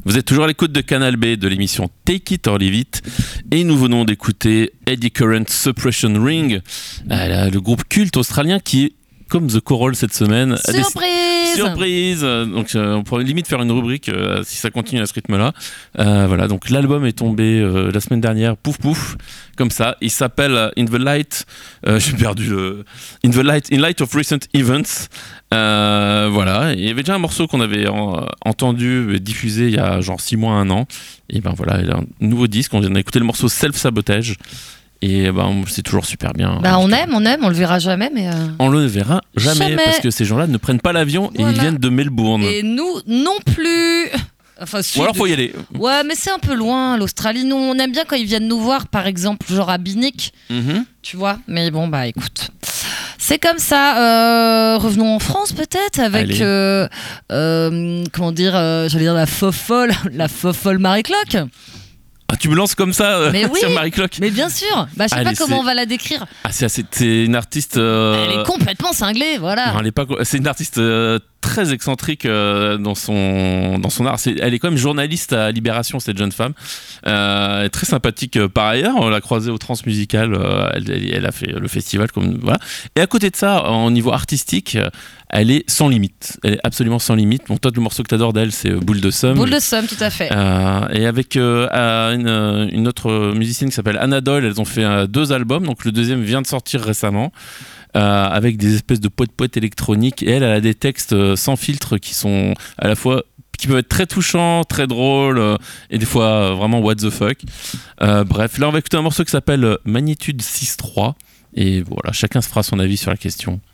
Vous êtes toujours à l'écoute de Canal B de l'émission Take It or Leave It et nous venons d'écouter Eddy Current Suppression Ring, le groupe culte australien qui est comme The Coral cette semaine. Surprise. Donc on pourrait limite faire une rubrique si ça continue à ce rythme-là. Voilà, donc l'album est tombé la semaine dernière, pouf, comme ça. Il s'appelle In the Light. J'ai perdu le. In Light of Recent Events. Voilà, il y avait déjà un morceau qu'on avait entendu et diffusé il y a genre 6 mois, 1 an. Et ben voilà, il y a un nouveau disque. On vient d'écouter le morceau Self Sabotage. Et c'est toujours super bien. On aime, on le verra jamais, mais. On le verra jamais parce que ces gens-là ne prennent pas l'avion et ils viennent de Melbourne. Et nous non plus. Enfin, ou alors faut y aller. Ouais, mais c'est un peu loin, l'Australie. Nous, on aime bien quand ils viennent nous voir, par exemple, genre à Binic. Tu vois. Mais bon, écoute. C'est comme ça. Revenons en France peut-être avec comment dire, j'allais dire la fofolle Marie Cloque. Ah, tu me lances comme ça sur Marie Cloque. Mais bien sûr. Je sais pas comment on va la décrire. C'est une artiste. Elle est complètement cinglée, voilà. Non, c'est une artiste très excentrique dans son art. Elle est quand même journaliste à Libération, cette jeune femme. Elle est très sympathique par ailleurs. On l'a croisée au Transmusical. Elle a fait le festival. Voilà. Et à côté de ça, au niveau artistique, elle est sans limite. Elle est absolument sans limite. Bon, toi, le morceau que t'adores d'elle, c'est Boule de Somme. Boule de Somme, tout à fait. Et avec une autre musicienne qui s'appelle Anna Doyle, elles ont fait 2 albums. Donc le deuxième vient de sortir récemment. Avec des espèces de poètes électroniques, et elle a des textes sans filtre qui sont à la fois qui peuvent être très touchants, très drôles et des fois vraiment what the fuck. Bref, là on va écouter un morceau qui s'appelle Magnitude 6.3 et voilà, chacun se fera son avis sur la question.